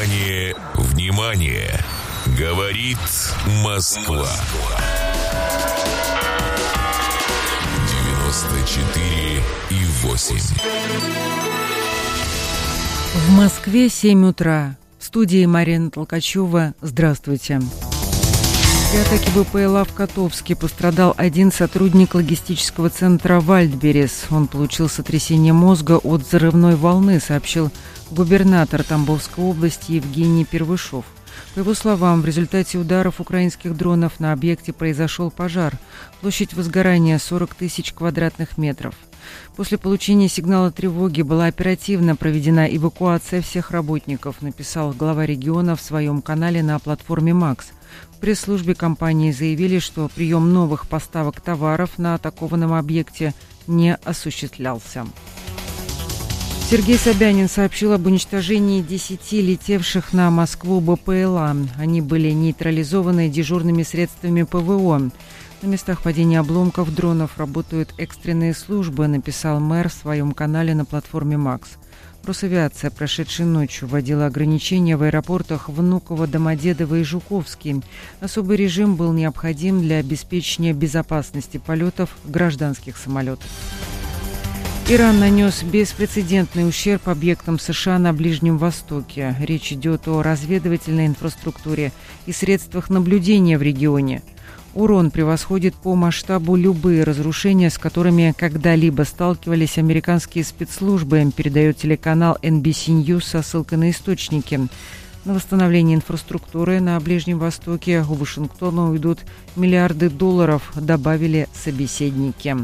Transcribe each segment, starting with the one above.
Внимание, внимание! Говорит Москва. 94,8. В Москве 7 утра. В студии Марина Толкачева. Здравствуйте. При атаке БПЛА в Котовске пострадал один сотрудник логистического центра «Вальдберрис». Он получил сотрясение мозга от взрывной волны, сообщил губернатор Тамбовской области Евгений Первышов. По его словам, в результате ударов украинских дронов на объекте произошел пожар. Площадь возгорания 40 тысяч квадратных метров. После получения сигнала тревоги была оперативно проведена эвакуация всех работников, написал глава региона в своем канале на платформе «Макс». В пресс-службе компании заявили, что прием новых поставок товаров на атакованном объекте не осуществлялся. Сергей Собянин сообщил об уничтожении 10 летевших на Москву БПЛА. Они были нейтрализованы дежурными средствами ПВО. На местах падения обломков дронов работают экстренные службы, написал мэр в своем канале на платформе «Макс». Росавиация, прошедшей ночью, вводила ограничения в аэропортах Внуково, Домодедово и Жуковский. Особый режим был необходим для обеспечения безопасности полетов гражданских самолетов. Иран нанес беспрецедентный ущерб объектам США на Ближнем Востоке. Речь идет о разведывательной инфраструктуре и средствах наблюдения в регионе. Урон превосходит по масштабу любые разрушения, с которыми когда-либо сталкивались американские спецслужбы, передает телеканал NBC News со ссылкой на источники. На восстановление инфраструктуры на Ближнем Востоке у Вашингтона уйдут миллиарды долларов, добавили собеседники.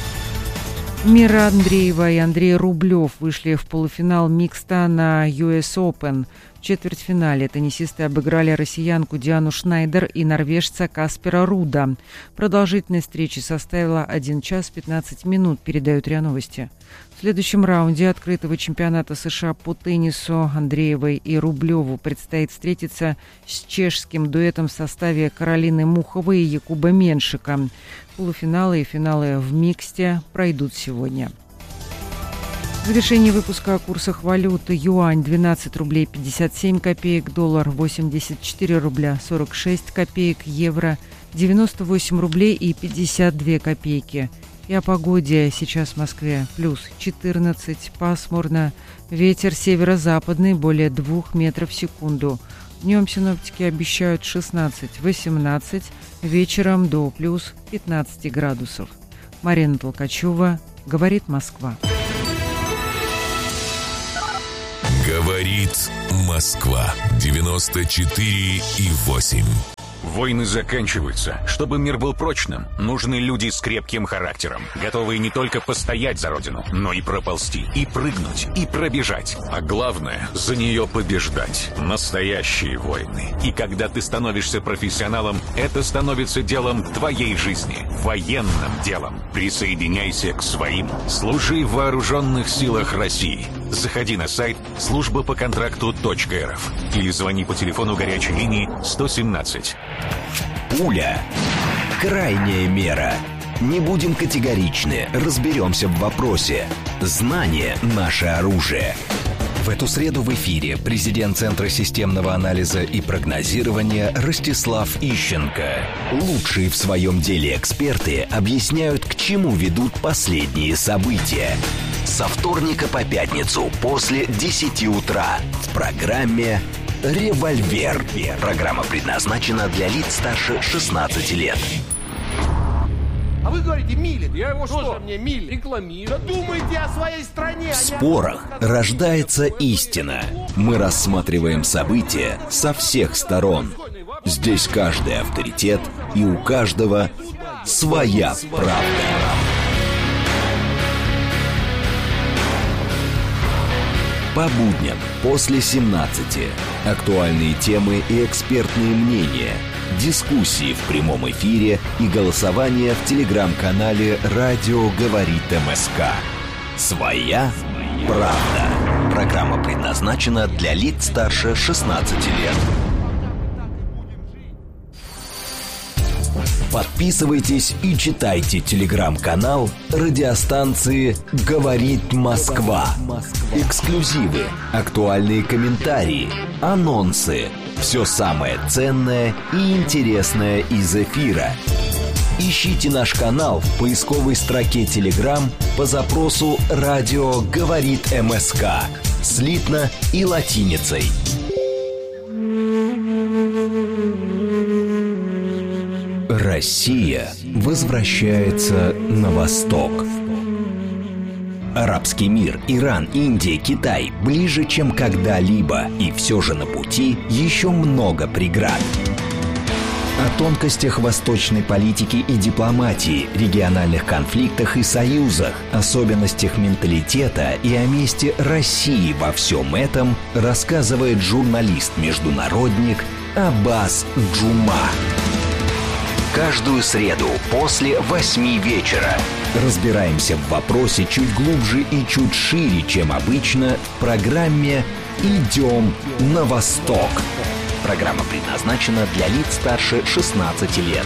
Мира Андреева и Андрей Рублев вышли в полуфинал микста на US Open. В четвертьфинале теннисисты обыграли россиянку Диану Шнайдер и норвежца Каспера Руда. Продолжительность встречи составила 1 час 15 минут, передают РИА Новости. В следующем раунде открытого чемпионата США по теннису Андреевой и Рублеву предстоит встретиться с чешским дуэтом в составе Каролины Муховой и Якуба Меншика. Полуфиналы и финалы в миксте пройдут сегодня. В завершении выпуска о курсах валюты: юань 12 рублей 57 копеек, доллар 84 рубля 46 копеек, евро 98 рублей и 52 копейки. И о погоде: сейчас в Москве плюс 14, пасмурно, ветер северо-западный более 2 метров в секунду. Днем синоптики обещают 16-18, вечером до плюс 15 градусов. Марина Толкачева, говорит Москва. Говорит Москва. 94,8. Войны заканчиваются. Чтобы мир был прочным, нужны люди с крепким характером, готовые не только постоять за родину, но и проползти, и прыгнуть, и пробежать. А главное, за нее побеждать. Настоящие войны. И когда ты становишься профессионалом, это становится делом твоей жизни. Военным делом. Присоединяйся к своим. Служи в вооруженных силах России. Заходи на сайт службапоконтракту.рф или звони по телефону горячей линии 117. Пуля. Крайняя мера. Не будем категоричны, разберемся в вопросе. Знание – наше оружие. В эту среду в эфире президент Центра системного анализа и прогнозирования Ростислав Ищенко. Лучшие в своем деле эксперты объясняют, к чему ведут последние события. Со вторника по пятницу после 10 утра в программе «Револьвер». Программа предназначена для лиц старше 16 лет. А вы говорите, милит. Я его что? Мне милит? Рекламирую. Да думайте о своей стране. В спорах рождается истина. Мы рассматриваем события со всех сторон. Здесь каждый авторитет, и у каждого своя правда. По будням после 17. Актуальные темы и экспертные мнения. Дискуссии в прямом эфире и голосование в телеграм-канале «Радио говорит МСК». Своя правда. Программа предназначена для лиц старше 16 лет. Подписывайтесь и читайте телеграм-канал радиостанции «Говорит Москва». Эксклюзивы, актуальные комментарии, анонсы. Все самое ценное и интересное из эфира. Ищите наш канал в поисковой строке Telegram по запросу «Радио говорит МСК» слитно и латиницей. Россия возвращается на восток. Арабский мир, Иран, Индия, Китай ближе, чем когда-либо, и все же на пути еще много преград. О тонкостях восточной политики и дипломатии, региональных конфликтах и союзах, особенностях менталитета и о месте России во всем этом рассказывает журналист-международник Аббас Джума. Каждую среду после 8 вечера разбираемся в вопросе чуть глубже и чуть шире, чем обычно, в программе «Идем на восток». Программа предназначена для лиц старше 16 лет.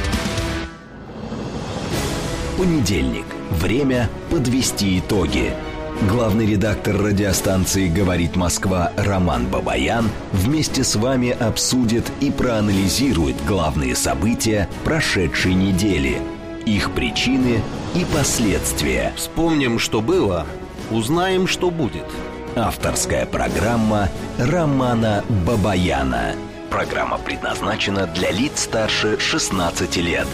Понедельник. Время подвести итоги. Главный редактор радиостанции «Говорит Москва» Роман Бабаян вместе с вами обсудит и проанализирует главные события прошедшей недели, их причины и последствия. Вспомним, что было, узнаем, что будет. Авторская программа Романа Бабаяна. Программа предназначена для лиц старше 16 лет.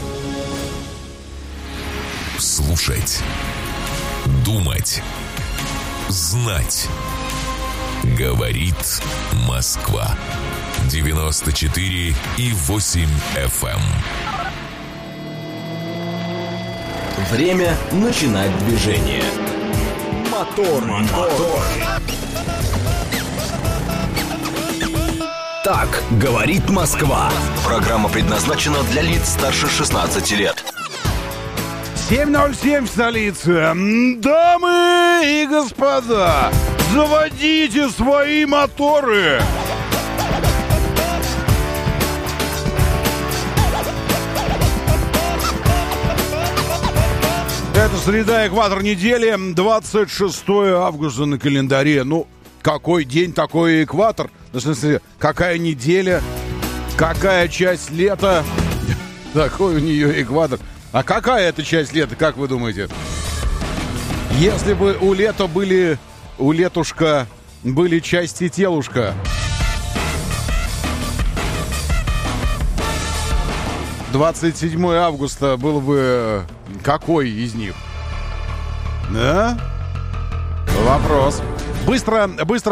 Слушать, думать, знать. Говорит Москва. 94,8 FM. Время начинать движение. Мотор. Так говорит Москва. Программа предназначена для лиц старше 16 лет. 7:07 в столице. Дамы и господа, заводите свои моторы. Это среда, экватор недели, 26 августа на календаре. Ну, какой день, такой экватор. В смысле, какая неделя, какая часть лета, такой у нее экватор. А какая это часть лета, как вы думаете? Если бы у летушка были части телушка. 27 августа был бы какой из них? Да? Вопрос. Быстро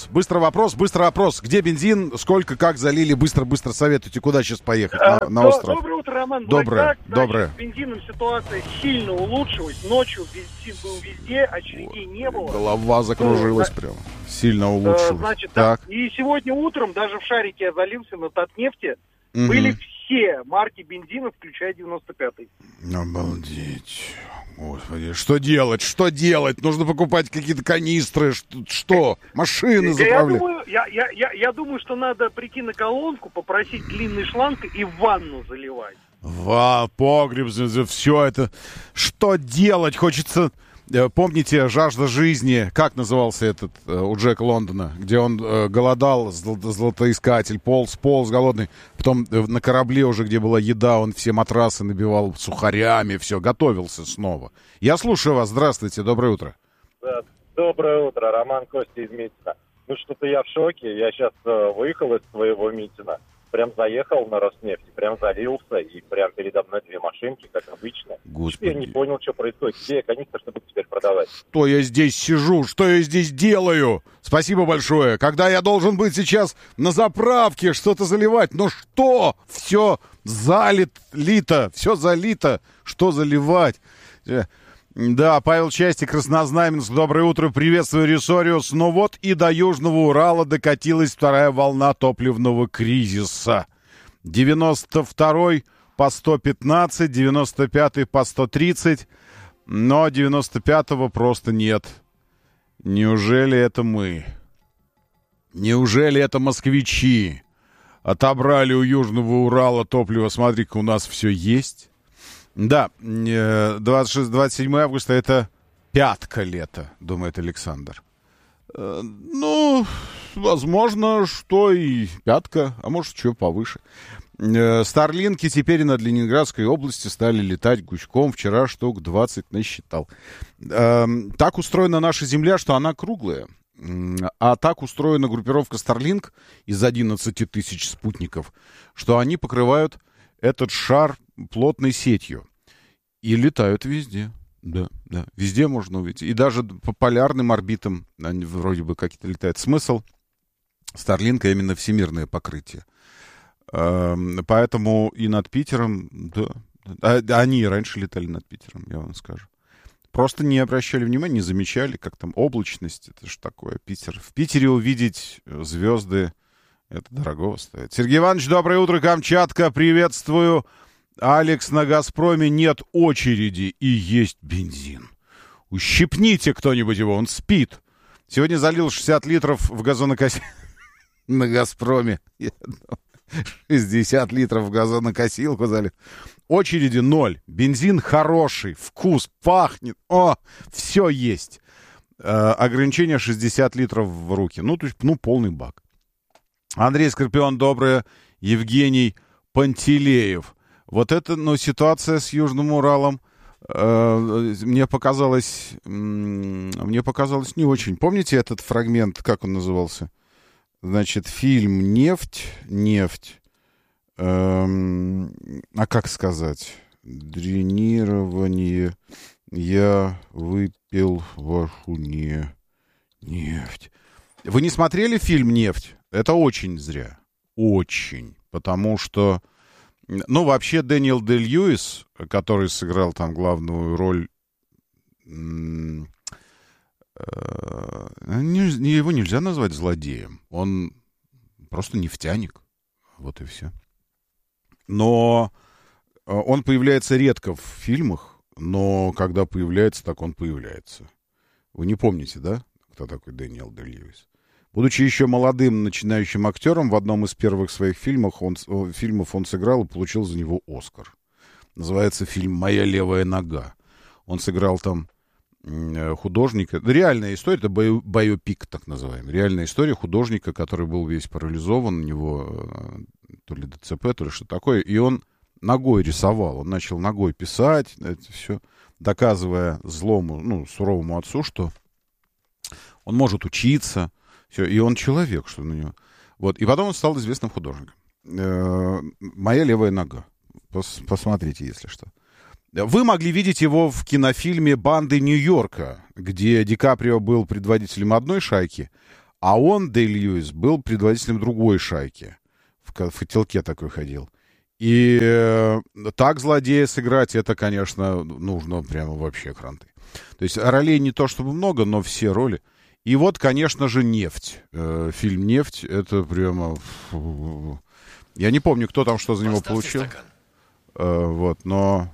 опрос. Где бензин, сколько, как залили, быстро советуйте, куда сейчас поехать на остров. Доброе утро, Роман. Доброе. С бензином ситуация сильно улучшилась. Ночью бензин был везде, очередей не было. Голова закружилась прямо. Сильно улучшилась. Значит, так. И сегодня утром даже в шарике я залился на Татнефти. Были все марки бензина, включая 95-й. Обалдеть. Господи, что делать? Нужно покупать какие-то канистры. Что? Машины заправлять? Я думаю, что надо прийти на колонку, попросить длинный шланг и в ванну заливать. Погреб, все это. Что делать? Хочется... Помните «Жажда жизни», как назывался этот у Джека Лондона, где он голодал, золотоискатель, полз голодный, потом на корабле уже, где была еда, он все матрасы набивал сухарями, все, готовился снова. Я слушаю вас, здравствуйте, доброе утро. Да, доброе утро, Роман, Костя из Митина. Ну что-то я в шоке, я сейчас выехал из своего Митина, прям заехал на Роснефть, прям залился, и прям передо мной две машинки, как обычно. Господи. Я не понял, что происходит. Где канистр, чтобы теперь продавать? Что я здесь сижу? Что я здесь делаю? Спасибо большое. Когда я должен быть сейчас на заправке, что-то заливать. Но что? Все залито. Все залито. Что заливать? Да, Павел Частик, Краснознаменск, доброе утро, приветствую, Ресориус. Ну вот и до Южного Урала докатилась вторая волна топливного кризиса. 92-й по 115, 95-й по 130, но 95-го просто нет. Неужели это мы? Неужели это москвичи? Отобрали у Южного Урала топливо, смотри-ка, у нас все есть. Да, 27 августа — это пятка лета, думает Александр. Ну, возможно, что и пятка, а может, что повыше. Старлинки теперь над Ленинградской области стали летать гуськом. Вчера штук 20 насчитал. Так устроена наша Земля, что она круглая. А так устроена группировка Starlink из 11 тысяч спутников, что они покрывают этот шар плотной сетью и летают везде. Да, да, везде можно увидеть. И даже по полярным орбитам они вроде бы какие-то летают. Смысл Старлинка именно всемирное покрытие. Поэтому и над Питером, да. Они и раньше летали над Питером, я вам скажу. Просто не обращали внимания, не замечали, как там облачность, это же такое, Питер. В Питере увидеть звезды, это дорого стоит. Сергей Иванович, доброе утро, Камчатка, приветствую. Алекс, на «Газпроме» нет очереди и есть бензин. Ущипните кто-нибудь его, он спит. Сегодня залил 60 литров в газонокосилку. На «Газпроме». 60 литров в газонокосилку залил. Очереди 0. Бензин хороший, вкус, пахнет. О, все есть. Ограничение 60 литров в руки. Ну, то есть, полный бак. Андрей Скорпион, доброе. Евгений Пантелеев. Вот это, ситуация с Южным Уралом мне показалось не очень. Помните этот фрагмент, как он назывался? Значит, фильм «Нефть». А как сказать? Дренирование. Я выпил вашу нефть. Вы не смотрели фильм «Нефть»? Это очень зря. Очень. Потому что, вообще Дэниел Дэ-Льюис, который сыграл там главную роль, его нельзя назвать злодеем. Он просто нефтяник. Вот и все. Но он появляется редко в фильмах, но когда появляется, так он появляется. Вы не помните, да, кто такой Дэниел Дэ-Льюис? Будучи еще молодым начинающим актером, в одном из первых своих фильмов он сыграл и получил за него Оскар. Называется фильм «Моя левая нога». Он сыграл там художника. Реальная история, это байопик, так называемый. Реальная история художника, который был весь парализован, у него то ли ДЦП, то ли что такое, и он ногой рисовал. Он начал ногой писать, это все, доказывая злому, суровому отцу, что он может учиться, все, и он человек, что на него. Вот. И потом он стал известным художником. «Моя левая нога». Посмотрите, если что. Вы могли видеть его в кинофильме «Банды Нью-Йорка», где Ди Каприо был предводителем одной шайки, а он, Дэй-Льюис, был предводителем другой шайки. В котелке такой ходил. И так злодея сыграть, это, конечно, нужно прямо вообще кранты. То есть ролей не то чтобы много, но все роли. И вот, конечно же, «Нефть». Фильм «Нефть» — это прямо... Я не помню, кто там что за него получил. Вот, но...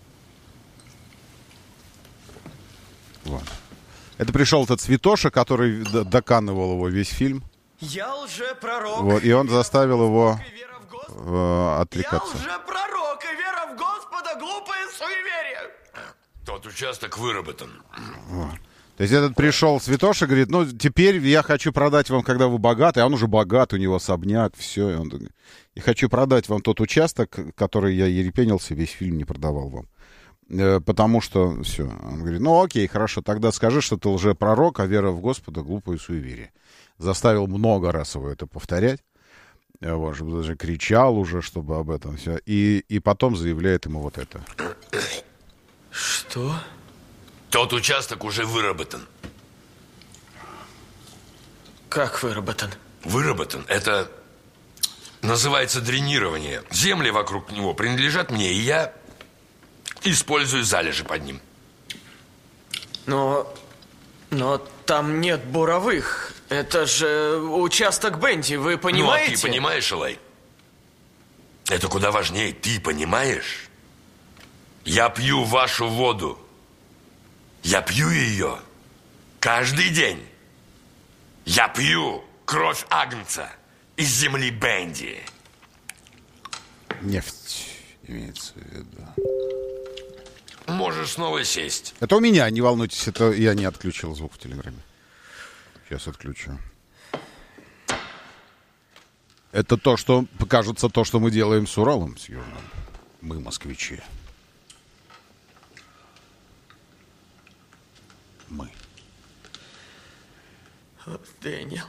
Вот. Это пришел этот Святоша, который доканывал его весь фильм. Я лжепророк. Вот, и он заставил его отрекаться. Я лжепророк, и вера в Господа глупое суеверие. Тот участок выработан. Вот. То есть этот пришел Святоша, говорит, теперь я хочу продать вам, когда вы богаты, а он уже богат, у него особняк, все. И он говорит, я хочу продать вам тот участок, который я ерепенился, весь фильм не продавал вам. Потому что, все, он говорит, окей, хорошо, тогда скажи, что ты лжепророк, а вера в Господа глупое суеверие. Заставил много раз его это повторять, вот, чтобы даже кричал уже, чтобы об этом все. И потом заявляет ему вот это. Что? Тот участок уже выработан. Как выработан? Выработан. Это называется дренирование. Земли вокруг него принадлежат мне, и я использую залежи под ним. Но там нет буровых. Это же участок Бенди, вы понимаете? Ну, а ты понимаешь, Элай? Это куда важнее. Ты понимаешь? Я пью вашу воду. Я пью ее каждый день. Я пью кровь агнца из земли Бенди. Нефть имеется в виду. можешь снова сесть. Это у меня, не волнуйтесь, это я не отключил звук в Телеграме. Сейчас отключу. Это то, что, кажется, то, что мы делаем с Уралом, с Южным. Мы москвичи. Мы. Дэниел.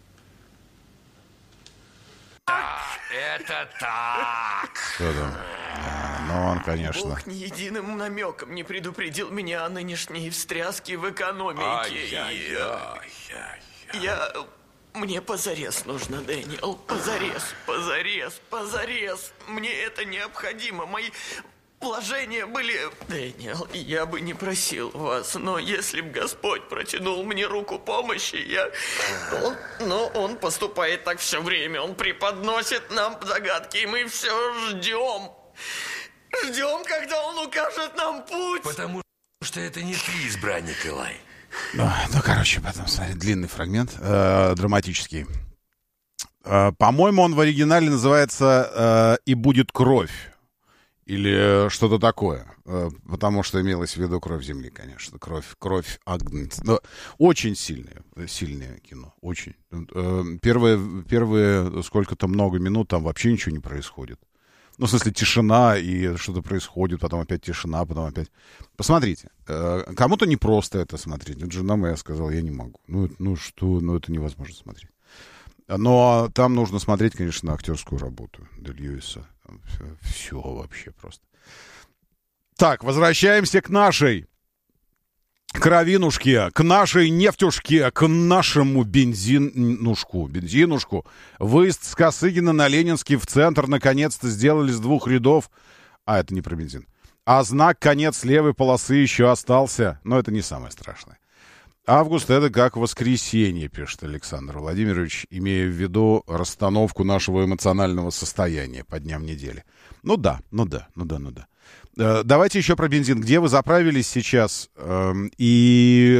Это так. Что там? Ну, он, конечно. Бог ни единым намеком не предупредил меня о нынешней встряске в экономике. Мне позарез нужно, Дэниел. Позарез. Мне это необходимо. Мои вложения были... Дэниел, я бы не просил вас, но если бы Господь протянул мне руку помощи, Но Он поступает так все время. Он преподносит нам загадки, и мы все ждем. Ждем, когда Он укажет нам путь. Потому что это не ты, избранник, Илай. Ну, короче, потом, смотри, длинный фрагмент, драматический. По-моему, он в оригинале называется «И будет кровь». Или что-то такое. Потому что имелось в виду кровь земли, конечно. Кровь Агнца. Но очень сильное кино. Очень. Первые сколько-то много минут там вообще ничего не происходит. Ну, в смысле, тишина, и что-то происходит, потом опять тишина, потом опять... Посмотрите. Кому-то непросто это смотреть. Вот жена моя сказала, я не могу. Это невозможно смотреть. Но там нужно смотреть, конечно, на актерскую работу Дель Льюиса. Все вообще просто. Так, возвращаемся к нашей кровинушке, к нашей нефтюшке, к нашему бензинушку. Выезд с Косыгина на Ленинский в центр наконец-то сделали с 2 рядов. А, это не про бензин. А знак «Конец левой полосы» еще остался. Но это не самое страшное. Август — это как воскресенье, пишет Александр Владимирович, имея в виду расстановку нашего эмоционального состояния по дням недели. Ну да. Давайте еще про бензин. Где вы заправились сейчас? И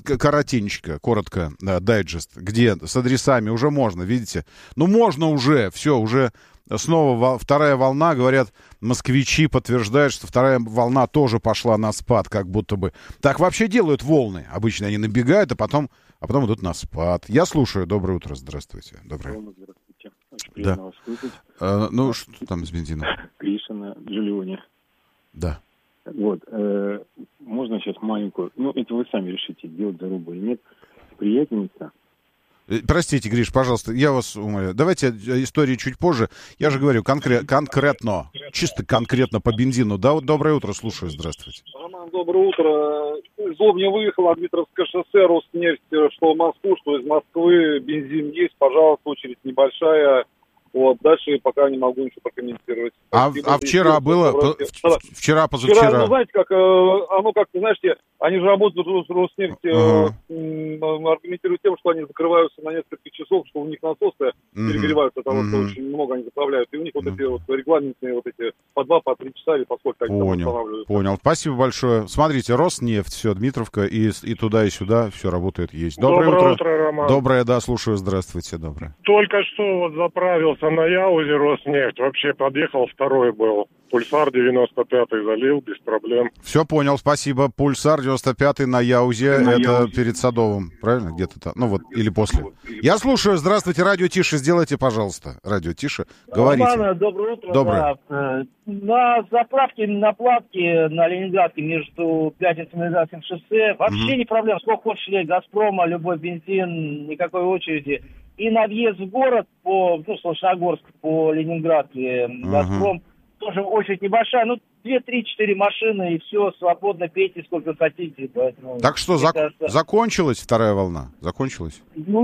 коротко, дайджест. Где? С адресами уже можно, видите? Ну, можно уже, все, уже снова вторая волна. Говорят, москвичи подтверждают, что вторая волна тоже пошла на спад, как будто бы. Так вообще делают волны. Обычно они набегают, а потом идут на спад. Я слушаю. Доброе утро, здравствуйте. Доброе. Здравствуйте. Очень приятно вас слышать. Ну, что там с бензином? Гришина, Джулиони. Да. Вот. Можно сейчас маленькую... Ну, это вы сами решите, делать зарубу или нет. Приятельница. Простите, Гриш, пожалуйста, я вас умоляю. Давайте истории чуть позже. Я же говорю конкретно, чисто конкретно по бензину. Да, вот доброе утро, слушаю, здравствудте. Роман, доброе утро. Удобнее выехал от Дмитровское шоссе, Роснефть, что в Москву, что из Москвы. Бензин есть, пожалуйста, очередь небольшая. Вот, дальше пока не могу ничего прокомментировать. А вчера было? Вчера, позавчера? Вчера, ну, знаете, как, оно как-то, знаете, они же работают в Роснефти, аргументируют тем, что они закрываются на несколько часов, что у них насосы перегреваются, потому что очень много они заправляют. И у них вот эти вот регламентные вот эти по 2-3 часа или по сколько они там устанавливают. Понял. Спасибо большое. Смотрите, Роснефть, все, Дмитровка, и туда, и сюда, все работает, есть. Доброе утро, Роман. Доброе, да, слушаю, здравствуйте, доброе. Только что вот заправился на Яузе Роснефть. Вообще подъехал, второй был. Пульсар 95-й залил, без проблем. Все понял, спасибо. Пульсар 95-й на Яузе, это перед Садовым, правильно? Где-то там, ну вот, или после. Я слушаю, здравствуйте, радио тише сделайте, пожалуйста. Радио тише, говорите. Роман, доброе утро. Доброе. Да. На заправке, на платке на Ленинградке между Пятницей и Ленинградским шоссе вообще не проблема. Сколько хочешь лей, Газпрома, любой бензин, никакой очереди. И на въезд в город по, Солнечногорск, по Ленинградке, Газпром, тоже очередь небольшая, 2-3-4 машины, и все, свободно пейте сколько хотите. Поэтому, так что, закончилась вторая волна? Закончилась?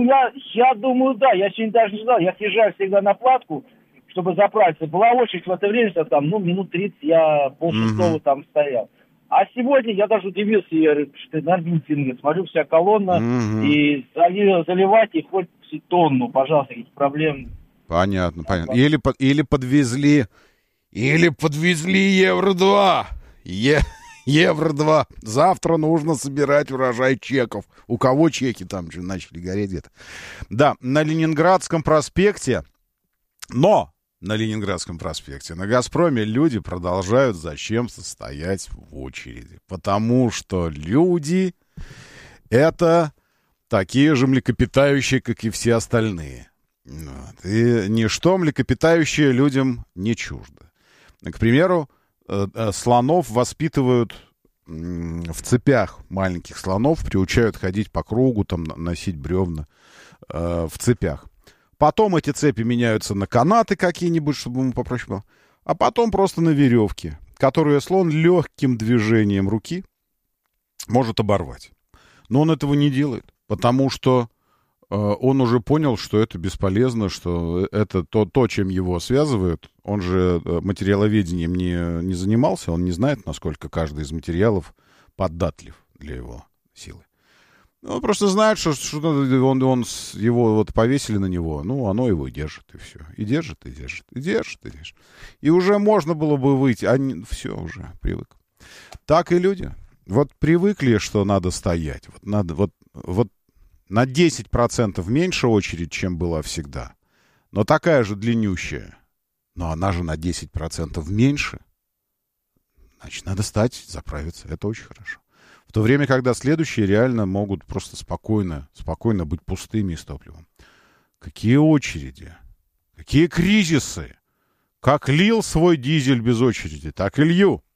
Я думаю, да. Я сегодня даже не знал. Я съезжаю всегда на платку, чтобы заправиться. Была очередь в это время, что там, минут 30 я полшестого там стоял. А сегодня я даже удивился, я говорю, что на бензине. Смотрю, вся колонна, и заливать, и хоть тонну, пожалуйста, каких проблем. Понятно. Или подвезли Евро-2. Евро-2. Завтра нужно собирать урожай чеков. У кого чеки там начали гореть где-то. Да, на Ленинградском проспекте. Но на Ленинградском проспекте. На «Газпроме» люди продолжают зачем-то стоять в очереди. Потому что люди — это такие же млекопитающие, как и все остальные. Вот. И ничто млекопитающее людям не чуждо. К примеру, слонов воспитывают в цепях, маленьких слонов приучают ходить по кругу, там, носить бревна в цепях. Потом эти цепи меняются на канаты какие-нибудь, чтобы ему попроще было. А потом просто на веревки, которые слон легким движением руки может оборвать. Но он этого не делает, потому что он уже понял, что это бесполезно, что это то, чем его связывают. Он же материаловедением не занимался, он не знает, насколько каждый из материалов податлив для его силы. Он просто знает, что его вот повесили на него, ну, оно его и держит, и все. И держит, и держит, и держит, и держит. И уже можно было бы выйти, а все, уже привык. Так и люди. Вот привыкли, что надо стоять. Вот надо, вот на 10% меньше очередь, чем была всегда. Но такая же длиннющая. Но она же на 10% меньше. Значит, надо стать, заправиться. Это очень хорошо. В то время, когда следующие реально могут просто спокойно быть пустыми и с топливом. Какие очереди? Какие кризисы? Как лил свой дизель без очереди, так и лью.